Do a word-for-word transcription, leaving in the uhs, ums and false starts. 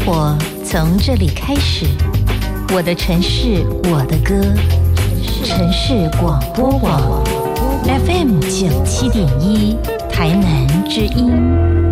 活从这里开始，我的城市，我的歌，城市广播网 F M 九七点一，台南之音。